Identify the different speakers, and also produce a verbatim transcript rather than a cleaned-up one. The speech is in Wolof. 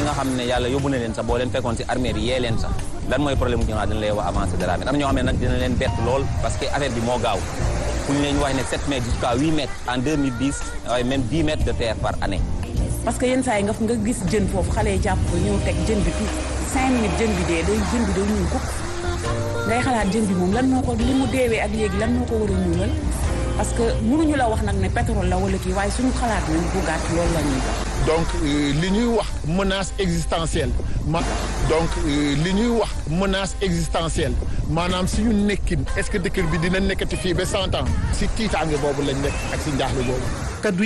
Speaker 1: nga xam ne yàlla yóbbu na leen sax boo leen fekkoon si armée bi yee leen sax lan mooy problème mu Diomaye dañ lay wax avancé de la mer am na ñoo xam ne nag dina leen bett lool parce que affaire bi moo gaaw fu ñu leen wax ne sept mètres jusqu'à huit mètres en deux mille dix waaye même dix mètres de terre par année.
Speaker 2: parce que yenn saa yi nga nga gis jën foofu xale yi jàpp ko ñëw teg jën bi tout cinq minutes jën bi dee day jën bi day ñuul kukk ngay xalaat jën bi moom lan moo ko li mu deewee ak léegi lan moo ko war a ñuulal parce que mënuñu la wax nag ne pétrole la wala kii waaye suñu xalaat nañ bu gàtt loolu la ñuy wax.
Speaker 3: donc li ñuy wax menace existentielle ma donc li ñuy wax menace existentielle maanaam suñu nekkin est-ce que dëkk bi dina nekkati fii ba cent ans si tiitaange boobu lañ nekk ak si njaaxle boobu.